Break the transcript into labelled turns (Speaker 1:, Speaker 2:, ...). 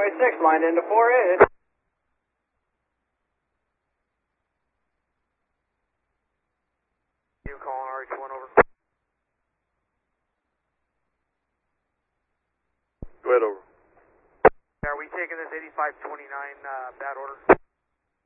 Speaker 1: runway 6, lined into 4-8.
Speaker 2: You calling RH1 over.
Speaker 3: Go ahead, over.
Speaker 2: Are we taking this 8529 bad order?